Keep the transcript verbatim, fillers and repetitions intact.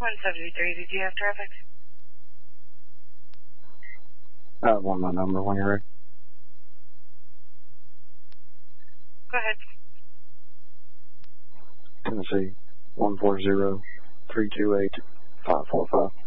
one seventy-three, did you have traffic? I want my number when you're ready. Go ahead. Tennessee, one four zero, three two eight, five four five.